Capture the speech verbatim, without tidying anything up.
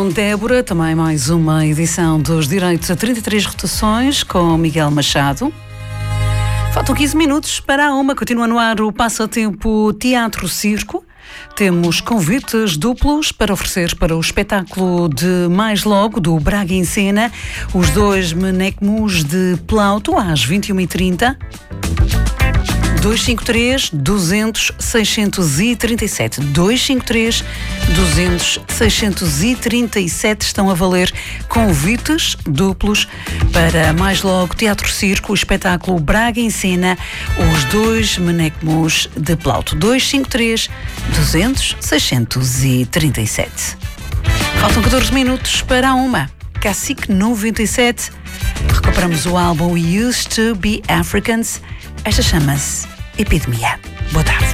Débora, também mais uma edição dos Direitos a trinta e três Rotações com Miguel Machado. Faltam quinze minutos para a uma. Continua no ar o Passatempo Teatro Circo. Temos convites duplos para oferecer para o espetáculo de mais logo do Braga em Cena, os dois Menecmus de Plauto, às vinte e uma e trinta. dois cinco três, duzentos, seiscentos e trinta e sete. dois cinco três, duzentos, seiscentos e trinta e sete estão a valer convites duplos para mais logo Teatro Circo, o espetáculo Braga em Cena, os dois Menecmus de Plauto. dois cinco três, duzentos, seiscentos e trinta e sete. Faltam catorze minutos para a uma. Cacique noventa e sete. Recuperamos o álbum Used to Be Africans. Esta chama-se Epidemia. Boa tarde.